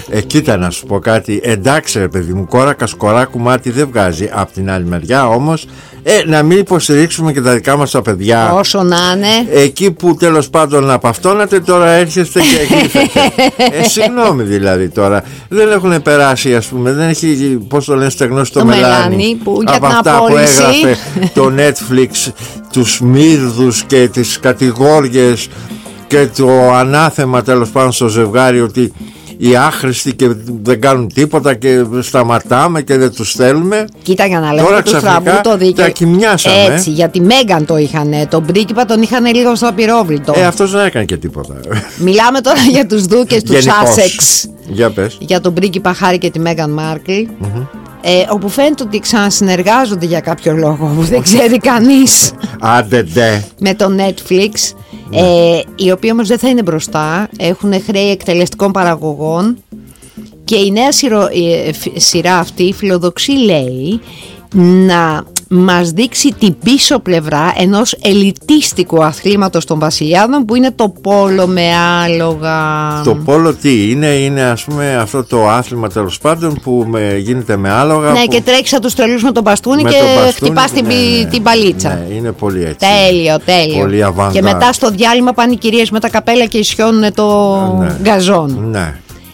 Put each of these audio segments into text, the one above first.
Κοίτα να σου πω κάτι. Εντάξει ρε παιδί μου, κόρακα σκοράκου μάτι δεν βγάζει. Απ' την άλλη μεριά όμως να μην υποστηρίξουμε και τα δικά μας τα παιδιά. Όσο να είναι. Εκεί που τέλος πάντων απαυτώνατε, τώρα έρχεστε και γλύφετε. Συγγνώμη δηλαδή τώρα. Δεν έχουν περάσει, ας πούμε, δεν έχει, πώς το λένε, στεγνώσει το μελάνι που από αυτά που έγραφε το Netflix, τους μύρδους και τις κατηγόριες και το ανάθεμα τέλος πάντων στο ζευγάρι, ότι οι άχρηστοι και δεν κάνουν τίποτα και σταματάμε και δεν τους θέλουμε. Κοίτα, για να λέμε του στραμπού το δίκαιο. Τα κοιμιάσαμε. Έτσι, για τη Μέγαν το είχαν. Τον πρίγκιπα τον είχαν λίγο στο απειρόβλητο. Αυτός δεν έκανε και τίποτα. Μιλάμε τώρα για τους δούκες του Σάσεξ. Για πες. Για τον πρίγκιπα Χάρη και τη Μέγαν Μάρκλ. Όπου φαίνεται ότι ξανασυνεργάζονται για κάποιο λόγο που δεν ξέρει κανείς. Με το Netflix. Οι οποίοι όμως δεν θα είναι μπροστά. Έχουν χρέη εκτελεστικών παραγωγών. Και η νέα σειρά αυτή φιλοδοξεί, λέει, να μας δείξει την πίσω πλευρά ενός ελιτίστικου αθλήματος των βασιλιάδων, που είναι το πόλο με άλογα. Το πόλο τι είναι ας πούμε αυτό το άθλημα τέλος πάντων που γίνεται με άλογα. Ναι, και τρέχεις από τους τρελούς με τον μπαστούνι και χτυπάς την παλίτσα. Ναι, είναι πολύ έτσι. Τέλειο. Πολύ αβαντάζ. Και μετά στο διάλειμμα πάνε οι κυρίες με τα καπέλα και ισιώνουν το γκαζόν. Ναι.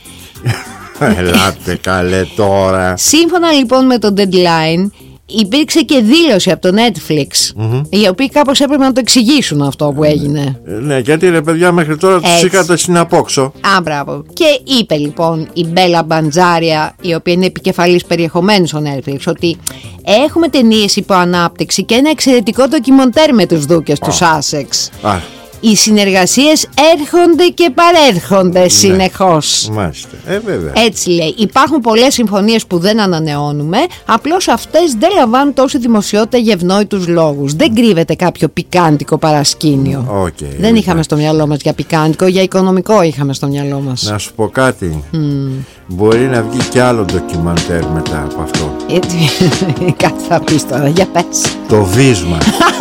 Ελάτε καλέ τώρα. Σύμφωνα λοιπόν με το Deadline, υπήρξε και δήλωση από το Netflix, οι οποίοι κάπως έπρεπε να το εξηγήσουν αυτό που έγινε. Ναι, γιατί ρε παιδιά μέχρι τώρα τους είχατε στην απόξω. Μπράβο. Και είπε λοιπόν η Μπέλα Μπαντζάρια, η οποία είναι επικεφαλής περιεχομένου στο Netflix, ότι έχουμε ταινίες υπό ανάπτυξη και ένα εξαιρετικό ντοκιμοντέρ με τους δούκες του Σάσεξ. Οι συνεργασίες έρχονται και παρέρχονται συνεχώς. Μάλιστα. Βέβαια. Έτσι λέει. Υπάρχουν πολλές συμφωνίες που δεν ανανεώνουμε. Απλώς αυτές δεν λαμβάνουν τόση δημοσιότητα για ευνόητους λόγους. Δεν κρύβεται κάποιο πικάντικο παρασκήνιο. Δεν είχαμε στο μυαλό μας για πικάντικο, για οικονομικό είχαμε στο μυαλό μας. Να σου πω κάτι. Μπορεί να βγει κι άλλο ντοκιμαντέρ μετά από αυτό. Κάτι θα πεις τώρα, για πες. Το βίσμα.